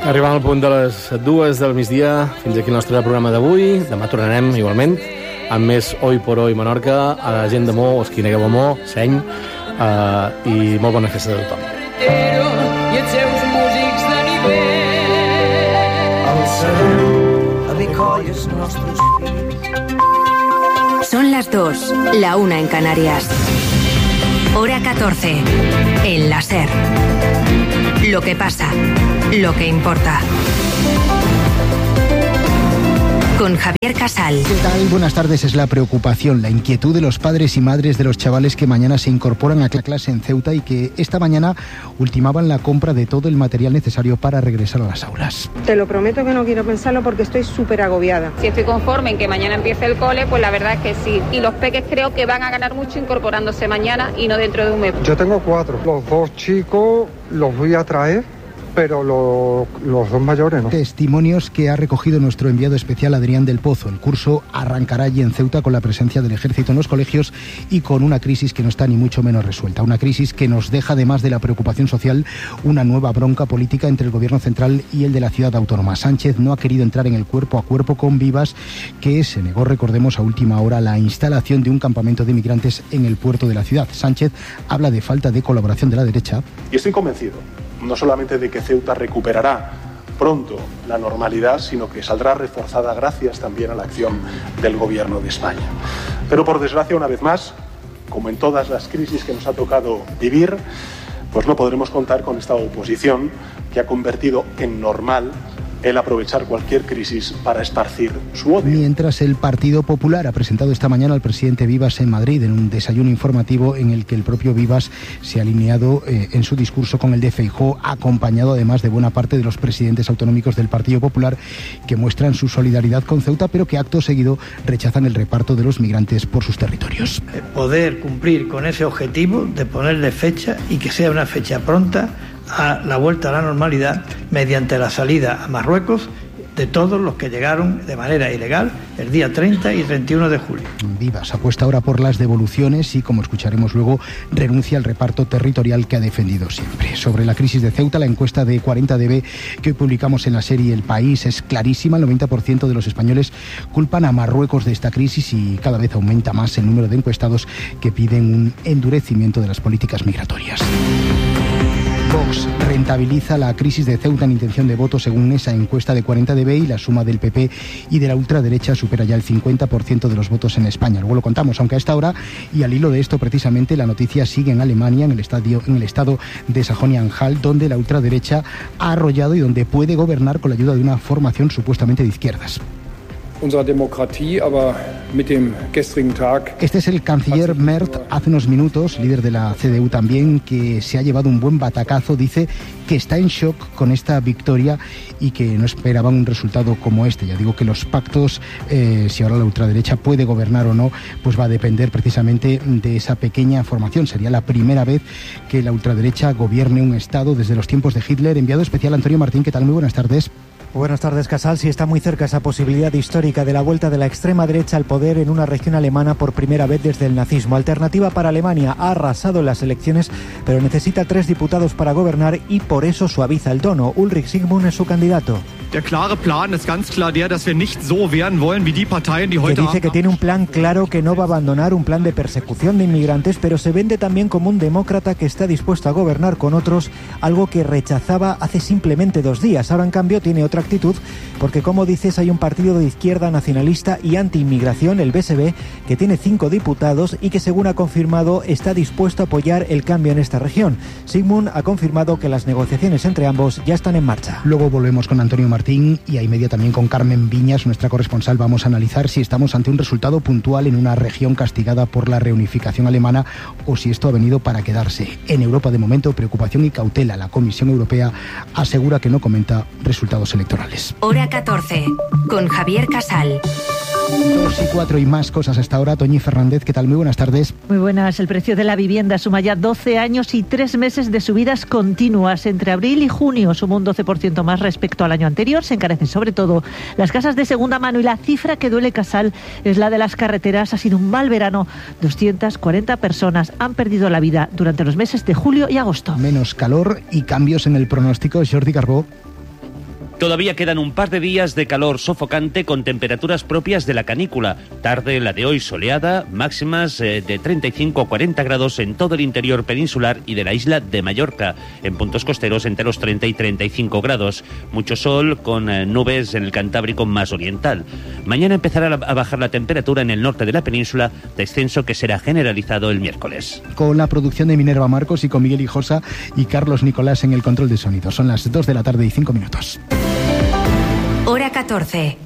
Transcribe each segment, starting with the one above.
Arribant al punt de les 2 del migdia, fins aquí el nostre programa d'avui. Demà tornarem igualment amb més Hoy por Hoy Menorca, a la gent de Mo, els qui negueu a Mo, seny, i molt bona festa de tothom. I els seus músics de nivell. Alçarem a Bicoll els nostres fills. Son las 2, la 1 en Canarias. Hora 14, en la SER. Lo que pasa, lo que importa. Con Javier Casal. ¿Qué tal? Buenas tardes. Es la preocupación, la inquietud de los padres y madres de los chavales que mañana se incorporan a clase en Ceuta y que esta mañana ultimaban la compra de todo el material necesario para regresar a las aulas. Te lo prometo que no quiero pensarlo porque estoy súper agobiada. Si estoy conforme en que mañana empiece el cole, pues la verdad es que sí. Y los peques creo que van a ganar mucho incorporándose mañana y no dentro de un mes. Yo tengo 4. Los 2 chicos los voy a traer, pero los 2 mayores no. Testimonios que ha recogido nuestro enviado especial Adrián del Pozo. El curso arrancará allí en Ceuta con la presencia del ejército en los colegios y con una crisis que no está ni mucho menos resuelta. Una crisis que nos deja, además de la preocupación social, una nueva bronca política entre el gobierno central y el de la ciudad autónoma. Sánchez no ha querido entrar en el cuerpo a cuerpo con Vivas, que se negó, recordemos, a última hora la instalación de un campamento de migrantes en el puerto de la ciudad. Sánchez habla de falta de colaboración de la derecha. Y estoy convencido no solamente de que Ceuta recuperará pronto la normalidad, sino que saldrá reforzada gracias también a la acción del Gobierno de España. Pero por desgracia, una vez más, como en todas las crisis que nos ha tocado vivir, pues no podremos contar con esta oposición que ha convertido en normal el aprovechar cualquier crisis para esparcir su odio. Mientras el Partido Popular ha presentado esta mañana al presidente Vivas en Madrid en un desayuno informativo en el que el propio Vivas se ha alineado en su discurso con el de Feijóo, acompañado además de buena parte de los presidentes autonómicos del Partido Popular que muestran su solidaridad con Ceuta, pero que acto seguido rechazan el reparto de los migrantes por sus territorios. Poder cumplir con ese objetivo de ponerle fecha y que sea una fecha pronta a la vuelta a la normalidad mediante la salida a Marruecos de todos los que llegaron de manera ilegal el día 30 y 31 de julio. Vivas apuesta ahora por las devoluciones y, como escucharemos luego, renuncia al reparto territorial que ha defendido siempre. Sobre la crisis de Ceuta, la encuesta de 40DB que hoy publicamos en la serie El País es clarísima. El 90% de los españoles culpan a Marruecos de esta crisis y cada vez aumenta más el número de encuestados que piden un endurecimiento de las políticas migratorias. Vox rentabiliza la crisis de Ceuta en intención de voto según esa encuesta de 40DB y la suma del PP y de la ultraderecha supera ya el 50% de los votos en España. Luego lo contamos, aunque a esta hora y al hilo de esto precisamente la noticia sigue en Alemania, en el estado de Sajonia-Anhalt, donde la ultraderecha ha arrollado y donde puede gobernar con la ayuda de una formación supuestamente de izquierdas. Este es el canciller Merz, hace unos minutos, líder de la CDU también, que se ha llevado un buen batacazo. Dice que está en shock con esta victoria y que no esperaban un resultado como este. Ya digo que los pactos, si ahora la ultraderecha puede gobernar o no, pues va a depender precisamente de esa pequeña formación. Sería la primera vez que la ultraderecha gobierne un estado desde los tiempos de Hitler. Enviado especial Antonio Martín, ¿qué tal? Muy buenas tardes. Buenas tardes, Casal. Sí, está muy cerca esa posibilidad histórica de la vuelta de la extrema derecha al poder en una región alemana por primera vez desde el nazismo. Alternativa para Alemania ha arrasado en las elecciones, pero necesita 3 diputados para gobernar y por eso suaviza el tono. Ulrich Sigmund es su candidato. Der klare Plan ist ganz klar der, dass wir nicht so werden wollen wie die Parteien, die heute que dice que tiene un plan claro, que no va a abandonar un plan de persecución de inmigrantes, pero se vende también como un demócrata que está dispuesto a gobernar con otros, algo que rechazaba hace simplemente 2 días. Ahora, en cambio, tiene otra actitud, porque, como dices, hay un partido de izquierda nacionalista y anti-inmigración, el BSB, que tiene 5 diputados y que, según ha confirmado, está dispuesto a apoyar el cambio en esta región. Sigmund ha confirmado que las negociaciones entre ambos ya están en marcha. Luego volvemos con Antonio Martín y a media también con Carmen Viñas, nuestra corresponsal. Vamos a analizar si estamos ante un resultado puntual en una región castigada por la reunificación alemana o si esto ha venido para quedarse. En Europa, de momento, preocupación y cautela. La Comisión Europea asegura que no comenta resultados electorales. Hora 14, con Javier Casal. 2:04 y más cosas hasta ahora. Toñi Fernández, ¿qué tal? Muy buenas tardes. Muy buenas. El precio de la vivienda suma ya 12 años y 3 meses de subidas continuas. Entre abril y junio suma un 12% más respecto al año anterior. Se encarecen sobre todo las casas de segunda mano y la cifra que duele, Casal, es la de las carreteras. Ha sido un mal verano. 240 personas han perdido la vida durante los meses de julio y agosto. Menos calor y cambios en el pronóstico. Jordi Carbó. Todavía quedan un par de días de calor sofocante con temperaturas propias de la canícula. Tarde la de hoy soleada, máximas de 35 a 40 grados en todo el interior peninsular y de la isla de Mallorca. En puntos costeros entre los 30 y 35 grados. Mucho sol con nubes en el Cantábrico más oriental. Mañana empezará a bajar la temperatura en el norte de la península, descenso que será generalizado el miércoles. Con la producción de Minerva Marcos y con Miguel Hijosa y Carlos Nicolás en el control de sonido. Son las 2 de la tarde y 5 minutos. Hora 14.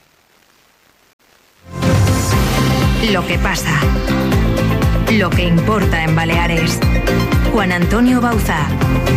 Lo que pasa. Lo que importa en Baleares. Juan Antonio Bauzá.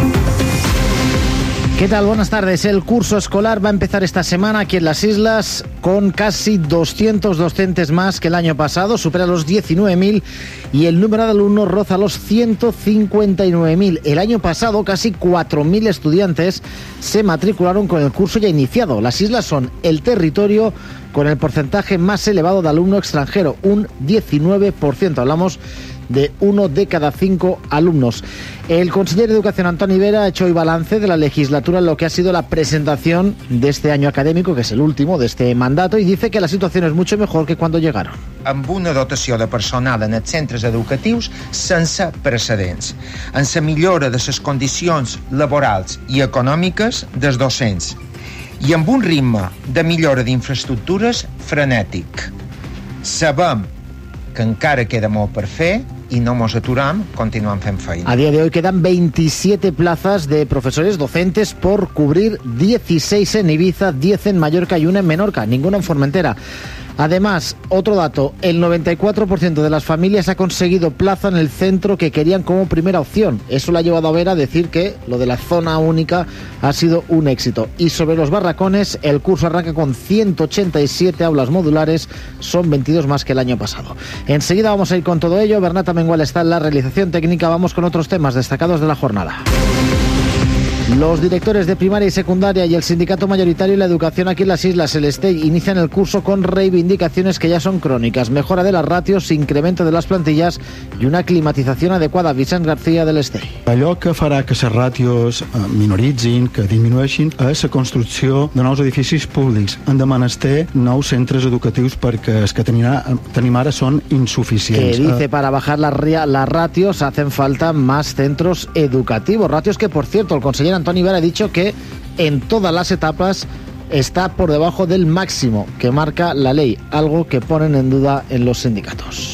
¿Qué tal? Buenas tardes. El curso escolar va a empezar esta semana aquí en las islas con casi 200 docentes más que el año pasado, supera los 19.000 y el número de alumnos roza los 159.000. El año pasado casi 4.000 estudiantes se matricularon con el curso ya iniciado. Las islas son el territorio con el porcentaje más elevado de alumno extranjero, un 19%. Hablamos de 1 de cada 5 alumnos. El conseller de Educación, Antoni Vera, ha hecho hoy balance de la legislatura en lo que ha sido la presentación de este año acadèmico, que és l'último de este mandato, y dice que la situación es mucho mejor que cuando llegaron. Amb una dotació de personal en els centres educatius sense precedents, en la millora de les condicions laborals i econòmiques dels docents i amb un ritme de millora d'infraestructures frenètic. Sabem que encara queda molt per fer y no nos aturam, continuamos en feina. A día de hoy quedan 27 plazas de profesores docentes por cubrir, 16 en Ibiza, 10 en Mallorca y 1 en Menorca, ninguna en Formentera. Además, otro dato, el 94% de las familias ha conseguido plaza en el centro que querían como primera opción. Eso le ha llevado a Vera a decir que lo de la zona única ha sido un éxito. Y sobre los barracones, el curso arranca con 187 aulas modulares, son 22 más que el año pasado. Enseguida vamos a ir con todo ello. Bernat Amengual está en la realización técnica. Vamos con otros temas destacados de la jornada. Los directores de primaria y secundaria y el sindicato mayoritario y la educación aquí en las islas, el STEI, inician el curso con reivindicaciones que ya son crónicas. Mejora de las ratios, incremento de las plantillas y una climatización adecuada. Vicent García del STEI. Allò que farà que les ràtios minoritzin, que disminueixin, és la construcció de nous edificis públics. Han de menester nous centres educatius perquè els que tenim ara són insuficients. Que dice, para bajar las ratios hacen falta más centros educativos. Ratios que, por cierto, el consejero Antoni Vera ha dicho que en todas las etapas está por debajo del máximo que marca la ley, algo que ponen en duda en los sindicatos.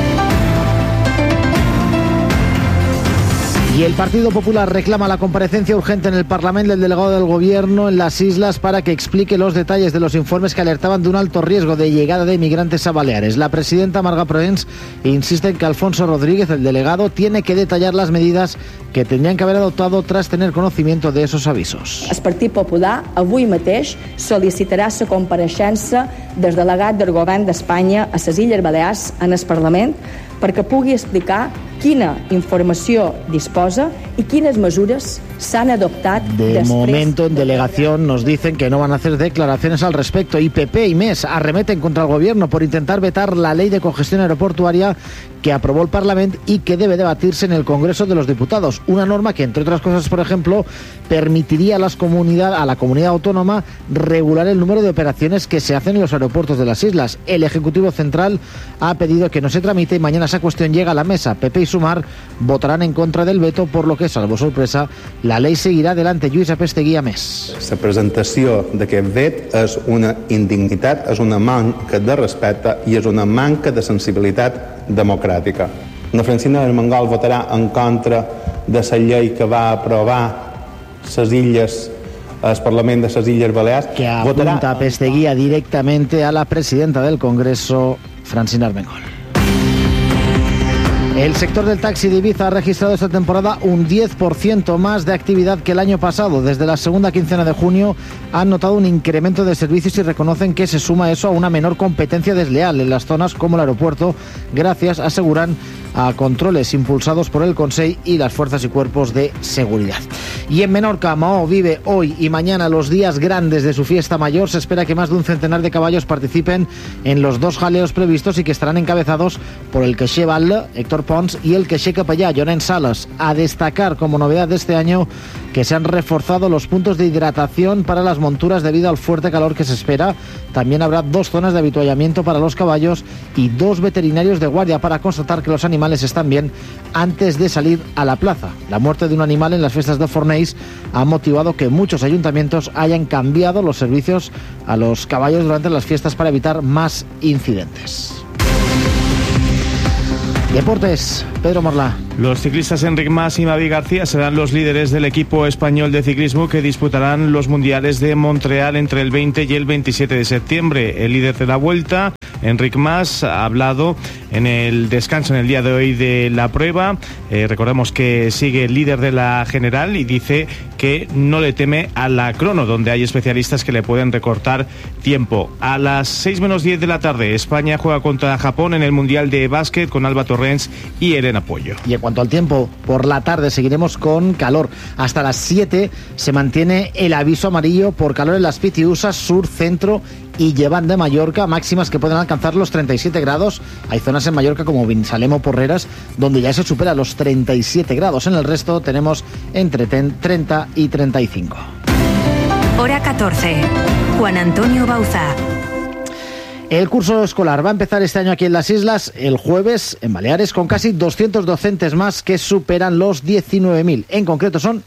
Y el Partido Popular reclama la comparecencia urgente en el Parlamento del delegado del Gobierno en las islas para que explique los detalles de los informes que alertaban de un alto riesgo de llegada de inmigrantes a Baleares. La presidenta Marga Proens insiste en que Alfonso Rodríguez, el delegado, tiene que detallar las medidas que tendrían que haber adoptado tras tener conocimiento de esos avisos. El Partit Popular avui mateix sol·licitarà la compareixença del delegat del Govern d'Espanya a les Illes Balears en el Parlament perquè pugui explicar quina informació disposa y quines mesures s'han adoptat. De momento, en delegación nos dicen que no van a hacer declaraciones al respecto. Y PP y MES arremeten contra el gobierno por intentar vetar la ley de congestión aeroportuaria que aprobó el Parlamento y que debe debatirse en el Congreso de los Diputados. Una norma que, entre otras cosas, por ejemplo, permitiría a la comunidad autónoma regular el número de operaciones que se hacen en los aeropuertos de las islas. El Ejecutivo Central ha pedido que no se tramite y mañana esa cuestión llega a la mesa. PP y Sumar votarán en contra del veto, por lo que, salvo sorpresa, la ley seguirá adelante. Lluís Apestegui, a més. La presentació d'aquest vet és una indignitat, és una manca de respecte i és una manca de sensibilitat democràtica. La Francina Armengol votarà en contra de la llei que va aprovar les illes, el Parlament de les Illes Balears. Que apunta Apestegui directamente a la presidenta del Congreso, Francina Armengol. El sector del taxi de Ibiza ha registrado esta temporada un 10% más de actividad que el año pasado. Desde la segunda quincena de junio han notado un incremento de servicios y reconocen que se suma eso a una menor competencia desleal en las zonas como el aeropuerto, gracias, aseguran, a controles impulsados por el Consell y las fuerzas y cuerpos de seguridad. Y en Menorca, Mahó vive hoy y mañana los días grandes de su fiesta mayor. Se espera que más de un centenar de caballos participen en los 2 jaleos previstos y que estarán encabezados por el queixer Batlle, Héctor Pons, y el queixer capellà, Llorenç Sales. A destacar como novedad de este año que se han reforzado los puntos de hidratación para las monturas debido al fuerte calor que se espera. También habrá 2 zonas de avituallamiento para los caballos y 2 veterinarios de guardia para constatar que los animales están bien antes de salir a la plaza. La muerte de un animal en las fiestas de Fornells ha motivado que muchos ayuntamientos hayan cambiado los servicios a los caballos durante las fiestas para evitar más incidentes. Deportes, Pedro Morla. Los ciclistas Enric Mas y Mavi García serán los líderes del equipo español de ciclismo que disputarán los mundiales de Montreal entre el 20 y el 27 de septiembre. El líder de la Vuelta, Enric Mas, ha hablado en el descanso en el día de hoy de la prueba. Recordemos que sigue líder de la general y dice que no le teme a la crono, donde hay especialistas que le pueden recortar tiempo. A las 6 menos 10 de la tarde, España juega contra Japón en el Mundial de Básquet con Alba Torrens y Elena Pollo. Y en cuanto al tiempo, por la tarde seguiremos con calor. Hasta las 7 se mantiene el aviso amarillo por calor en las Pitiusas, sur, centro y Llevant de Mallorca, máximas que pueden alcanzar los 37 grados. Hay zonas en Mallorca como Vinsalem o Porreres donde ya se supera los 37 grados. En el resto tenemos entre 30 y 35. Hora 14. Juan Antonio Bauza. El curso escolar va a empezar este año aquí en las islas el jueves en Baleares con casi 200 docentes más que superan los 19.000. En concreto son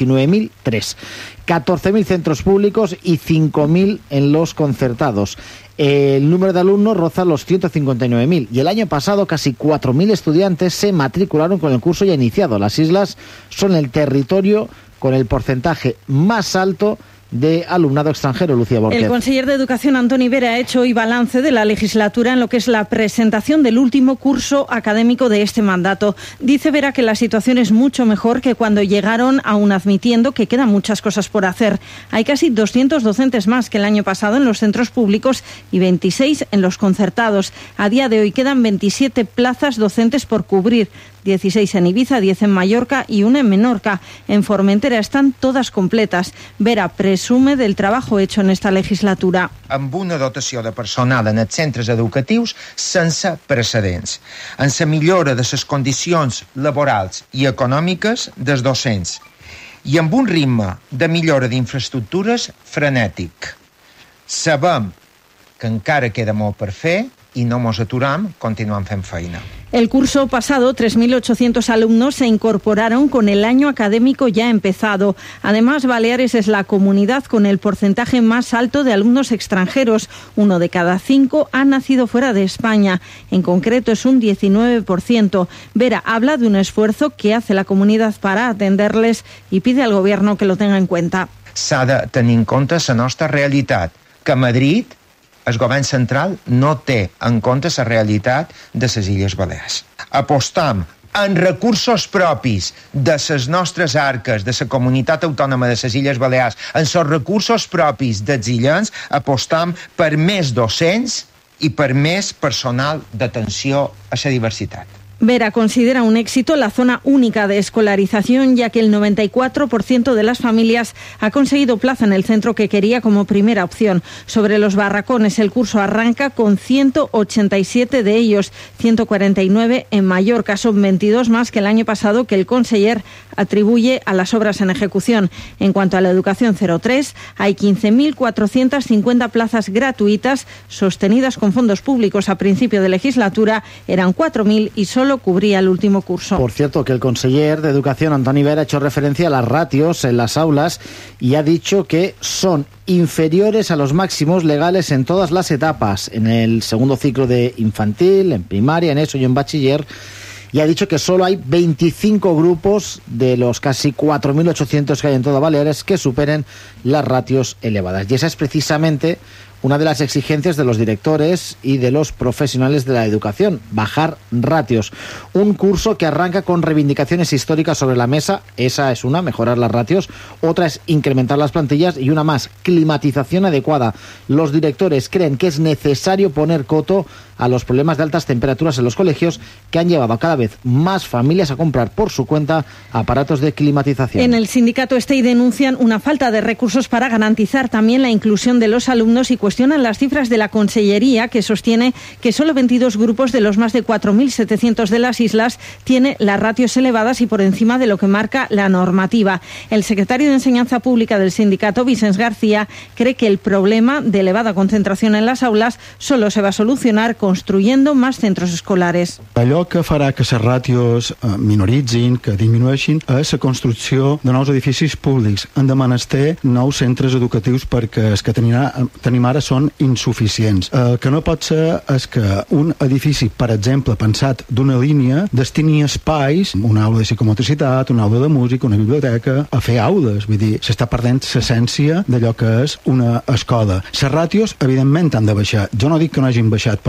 19.003. 14.000 centros públicos y 5.000 en los concertados. El número de alumnos roza los 159.000 y el año pasado casi 4.000 estudiantes se matricularon con el curso ya iniciado. Las islas son el territorio con el porcentaje más alto de alumnado extranjero, Lucía Borquez. El conseller de Educación, Antoni Vera, ha hecho hoy balance de la legislatura en lo que es la presentación del último curso académico de este mandato. Dice Vera que la situación es mucho mejor que cuando llegaron, aún admitiendo que quedan muchas cosas por hacer. Hay casi 200 docentes más que el año pasado en los centros públicos y 26 en los concertados. A día de hoy quedan 27 plazas docentes por cubrir. 16 en Ibiza, 10 en Mallorca y 1 en Menorca. En Formentera están todas completas. Vera presume del trabajo hecho en esta legislatura. Amb una dotació de personal en els centres educatius sense precedents, en la millora de les condicions laborals i econòmiques dels docents i amb un ritme de millora d'infraestructures frenètic. Sabem que encara queda molt per fer y no nos aturam, continuam fent feina. El curso pasado, 3.800 alumnos se incorporaron con el año académico ya empezado. Además, Baleares es la comunidad con el porcentaje más alto de alumnos extranjeros. 1 de cada 5 ha nacido fuera de España. En concreto, es un 19%. Vera habla de un esfuerzo que hace la comunidad para atenderles y pide al Gobierno que lo tenga en cuenta. S'ha de tenir en compte la nostra realitat, que Madrid, el govern central, no té en compte la realitat de les Illes Balears. Apostam en recursos propis de les nostres arques, de la comunitat autònoma de les Illes Balears, en els recursos propis dels illens, apostam per més docents i per més personal d'atenció a la diversitat. Vera considera un éxito la zona única de escolarización, ya que el 94% de las familias ha conseguido plaza en el centro que quería como primera opción. Sobre los barracones, el curso arranca con 187 de ellos, 149 en Mallorca. Son 22 más que el año pasado, que el conseller atribuye a las obras en ejecución. En cuanto a la educación 03, hay 15.450 plazas gratuitas sostenidas con fondos públicos. A principio de legislatura eran 4.000 y solo cubría el último curso. Por cierto, que el conseller de Educación, Antoni Vera, ha hecho referencia a las ratios en las aulas y ha dicho que son inferiores a los máximos legales en todas las etapas, en el segundo ciclo de infantil, en primaria, en ESO y en bachiller. Y ha dicho que solo hay 25 grupos de los casi 4.800 que hay en toda Baleares que superen las ratios elevadas. Y esa es precisamente una de las exigencias de los directores y de los profesionales de la educación, bajar ratios. Un curso que arranca con reivindicaciones históricas sobre la mesa, esa es una, mejorar las ratios, otra es incrementar las plantillas y una más, climatización adecuada. Los directores creen que es necesario poner coto a los problemas de altas temperaturas en los colegios que han llevado a cada vez más familias a comprar por su cuenta aparatos de climatización. En el sindicato STEI denuncian una falta de recursos para garantizar también la inclusión de los alumnos y cuestiones cuestionan las cifras de la Consellería, que sostiene que solo 22 grupos de los más de 4.700 de las islas tiene las ratios elevadas y por encima de lo que marca la normativa. El secretario de Enseñanza Pública del sindicato, Vicens García, cree que el problema de elevada concentración en las aulas solo se va a solucionar construyendo más centros escolares. Allò que farà que les ràtios minoritzin, que disminueixin, és la construcció de nous edificis públics. Hem de menester nous centres educatius perquè els que tenim ara són insuficients. El que no pot ser és que un edifici, per exemple, pensat d'una línia, destini espais, una aula de psicomotricitat, una aula de música, una biblioteca, a fer aules. Vull dir, s'està perdent l'essència d'allò que és una escola. Les ràtios, evidentment, han de baixar. Jo no dic que no hagin baixat,